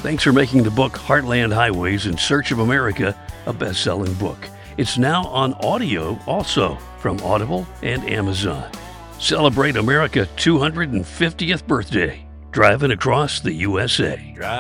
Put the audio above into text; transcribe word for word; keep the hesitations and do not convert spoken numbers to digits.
Thanks for making the book Heartland Highways in Search of America a best-selling book. It's now on audio also from Audible and Amazon. Celebrate America's two hundred fiftieth birthday, driving across the U S A.